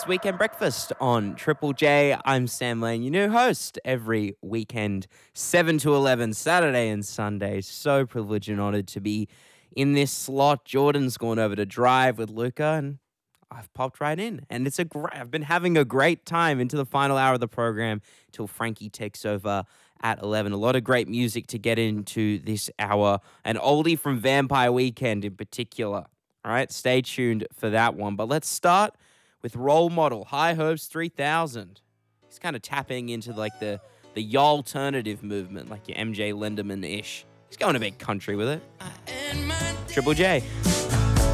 It's Weekend Breakfast on Triple J. I'm Sam Lane, your new host every weekend, 7 to 11, Saturday and Sunday. So privileged and honoured to be in this slot. Jordan's gone over to drive with Luca, and I've popped right in. And I've been having a great time into the final hour of the program till Frankie takes over at 11. A lot of great music to get into this hour. An oldie from Vampire Weekend in particular. All right, stay tuned for that one. But let's start with Role Model, High Hopes 3000. He's kind of tapping into like the y'alternative movement, like your MJ Lindemann-ish. He's going a bit country with it. Triple J.